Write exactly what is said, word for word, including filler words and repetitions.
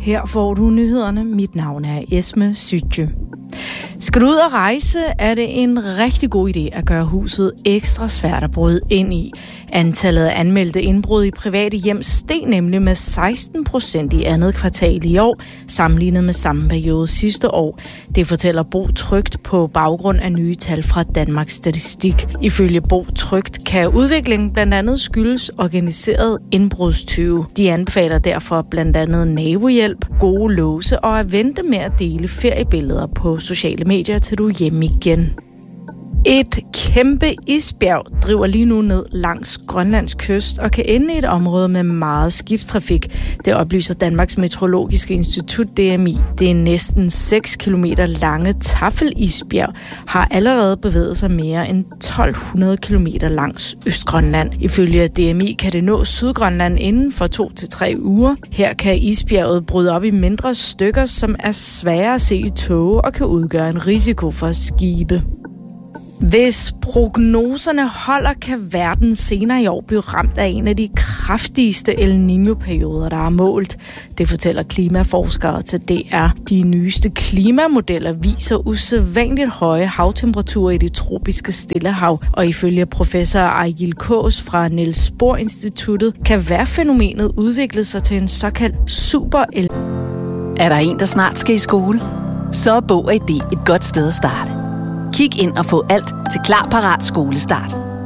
Her får du nyhederne. Mit navn er Esme Sytje. Skal du ud og rejse, er det en rigtig god idé at gøre huset ekstra svært at bryde ind i. Antallet af anmeldte indbrud i private hjem steg nemlig med seksten procent i andet kvartal i år, sammenlignet med samme periode sidste år. Det fortæller Bo Trygt på baggrund af nye tal fra Danmarks Statistik. Ifølge Bo Trygt kan udviklingen blandt andet skyldes organiseret indbrudstyve. De anbefaler derfor blandt andet nabohjælp, gode låse og at vente med at dele feriebilleder på sociale medier, til du er hjemme igen. Et kæmpe isbjerg driver lige nu ned langs Grønlands kyst og kan ende i et område med meget skibstrafik. Det oplyser Danmarks Meteorologiske Institut D M I. Det er næsten seks kilometer lange Tafel-isbjerg har allerede bevæget sig mere end tolv hundrede kilometer langs Østgrønland. Ifølge D M I kan det nå Sydgrønland inden for to til tre uger. Her kan isbjerget bryde op i mindre stykker, som er svære at se i tåge og kan udgøre en risiko for skibe. Hvis prognoserne holder, kan verden senere i år blive ramt af en af de kraftigste El Niño-perioder, der er målt. Det fortæller klimaforskere til D R. De nyeste klimamodeller viser usædvanligt høje havtemperaturer i det tropiske Stillehav, og ifølge professor Ejgil Kaas fra Niels Bohr Instituttet kan vejrfænomenet udvikle sig til en såkaldt super El. Er der en, der snart skal i skole? Så er Bog og I D et godt sted at starte. Kig ind og få alt til Klar Parat Skolestart.